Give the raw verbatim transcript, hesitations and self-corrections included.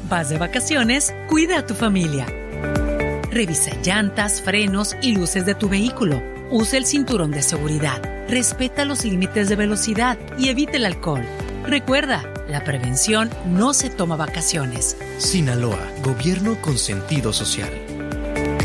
Vas de vacaciones, cuida a tu familia. Revisa llantas, frenos y luces de tu vehículo. Usa el cinturón de seguridad. Respeta los límites de velocidad y evita el alcohol. Recuerda, la prevención no se toma vacaciones. Sinaloa, gobierno con sentido social.